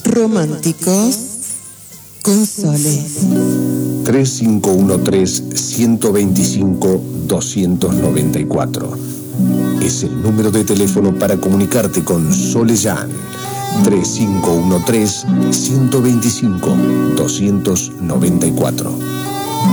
Románticos con Sole. 3513-125-294. Es el número de teléfono para comunicarte con Sole Jan. 3513-125-294.